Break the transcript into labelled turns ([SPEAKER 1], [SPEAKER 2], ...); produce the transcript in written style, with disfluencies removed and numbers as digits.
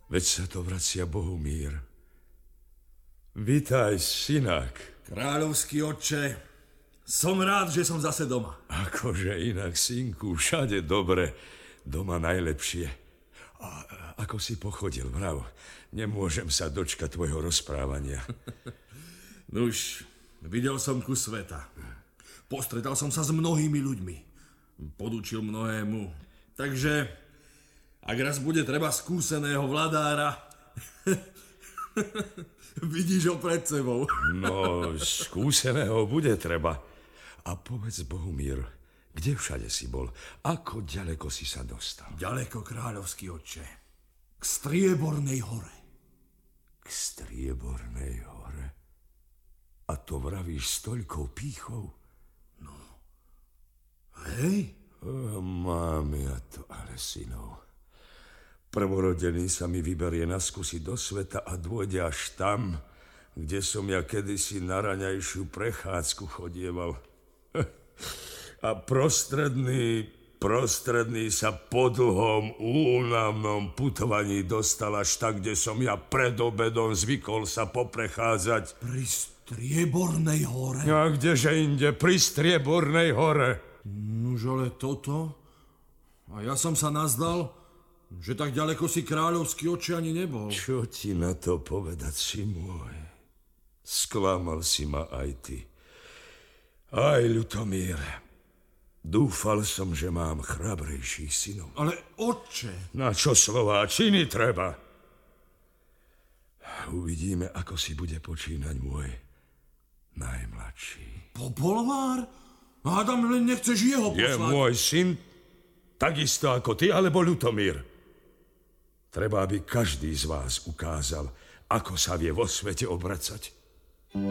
[SPEAKER 1] Veď sa to vracia Bohumír. Vitaj, synák.
[SPEAKER 2] Kráľovský otče, som rád, že som zase doma.
[SPEAKER 1] Akože inak, synku, všade dobre, doma najlepšie. A ako si pochodil, vrav? Nemôžem sa dočkať tvojho rozprávania.
[SPEAKER 2] Nuž, videl som kus sveta. Postretal som sa s mnohými ľuďmi. Podučil mnohému. Takže, ak raz bude treba skúseného vladára, vidíš ho pred sebou.
[SPEAKER 1] No, skúseného bude treba. A povedz, Bohumír, kde všade si bol? Ako ďaleko si sa dostal?
[SPEAKER 2] Ďaleko, kráľovský otče. K Striebornej hore.
[SPEAKER 1] K Striebornej hore? A to vravíš s toľkou pýchou?
[SPEAKER 2] No, hej?
[SPEAKER 1] Mám ja to, ale synov. Prvorodený sa mi vyberie na skúsi do sveta a dôjde až tam, kde som ja kedysi na raňajšiu prechádzku chodieval. A prostredný sa po dlhom, únavnom putovaní dostal až tak, kde som ja pred obedom zvykol sa poprechádzať.
[SPEAKER 2] Pri Striebornej hore?
[SPEAKER 1] A kdeže inde, pri Striebornej hore?
[SPEAKER 2] Nuž ale toto? A ja som sa nazdal, že tak ďaleko si kráľovský oče ani nebol.
[SPEAKER 1] Čo ti na to povedať, si môj? Sklamal si ma aj ty. Aj, Ľutomír, dúfal som, že mám chrabrejších synov.
[SPEAKER 2] Ale otče...
[SPEAKER 1] Na čo slová, činy treba? Uvidíme, ako si bude počínať môj najmladší.
[SPEAKER 2] Popolvár? Hádam, len nechceš jeho poslať.
[SPEAKER 1] Je môj syn takisto ako ty, alebo Ľutomír? Treba, aby každý z vás ukázal, ako sa vie vo svete obracať.